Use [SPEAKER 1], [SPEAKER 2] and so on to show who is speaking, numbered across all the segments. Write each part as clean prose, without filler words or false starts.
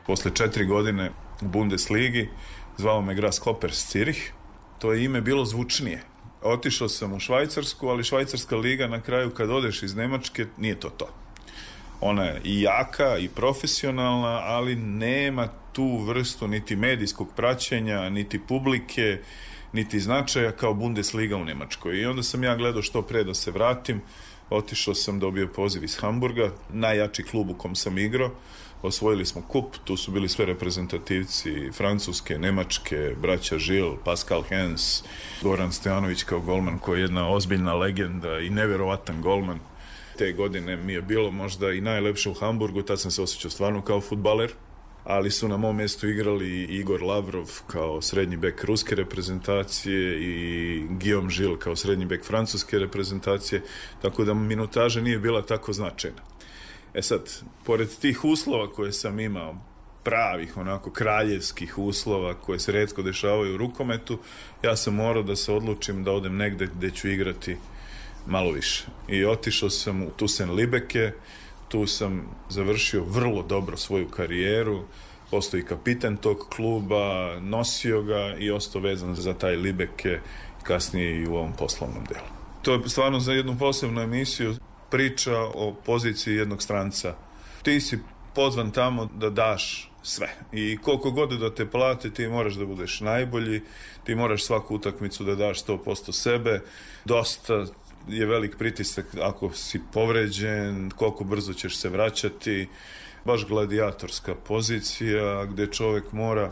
[SPEAKER 1] Posle 4 godine u Bundesligi zvao me Grasshopers Zürich. To je ime bilo zvučnije. Otišao sam u Švajcarsku, ali švajcarska liga na kraju kad odeš iz Nemačke nije to. Ona je i jaka i profesionalna, ali nema tu vrstu niti medijskog praćenja, niti publike, niti značaja kao Bundesliga u Njemačkoj. I onda sam ja gledao što pre da se vratim. Otišao sam, dobio poziv iz Hamburga, najjači klub u kom sam igrao. Osvojili smo kup, tu su bili sve reprezentativci Francuske, Nemačke, braća Žil, Pascal Hens, Goran Stojanović kao golman, koji je jedna ozbiljna legenda i nevjerovatan golman. Te godine mi je bilo možda i najlepše u Hamburgu, tad sam se osjećao stvarno kao fudbaler, ali su na mom mjestu igrali Igor Lavrov kao srednji bek ruske reprezentacije i Guillaume Gilles kao srednji bek francuske reprezentacije, tako da minutaža nije bila tako značajna. Sad, pored tih uslova koje sam imao, pravih, onako kraljevskih uslova koje se retko dešavaju u rukometu, ja sam morao da se odlučim da odem negde gde ću igrati malo više. I otišao sam u Thyssen Lübbecke, tu sam završio vrlo dobro svoju karijeru, postao i kapiten tog kluba, nosio ga i ostao vezan za taj Lübbecke, kasnije i u ovom poslovnom delu. To je stvarno za jednu posebnu emisiju priča o poziciji jednog stranca. Ti si pozvan tamo da daš sve. I koliko god da te plate, ti moraš da budeš najbolji, ti moraš svaku utakmicu da daš 100% sebe. Dosta je velik pritisak ako si povređen, koliko brzo ćeš se vraćati. Baš gladijatorska pozicija gdje čovjek mora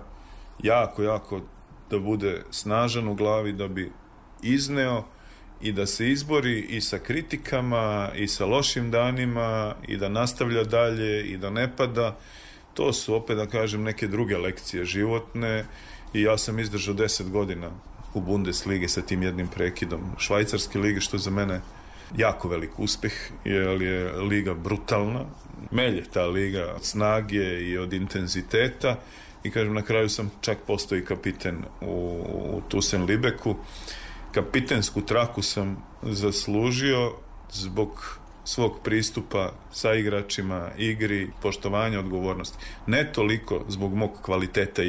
[SPEAKER 1] jako da bude snažan u glavi da bi izneo i da se izbori i sa kritikama i sa lošim danima i da nastavlja dalje i da ne pada. To su opet, da kažem, neke druge lekcije životne i ja sam izdržao 10 godina u Bundesligi sa tim jednim prekidom švajcarske lige, što je za mene jako velik uspjeh, jer je liga brutalna, melje ta liga od snage i od intenziteta i kažem, na kraju sam čak postao i kapiten u Thyssen Lübbecku. Kapitensku traku sam zaslužio zbog svog pristupa sa igračima, igri, poštovanja, odgovornosti. Ne toliko zbog mog kvaliteta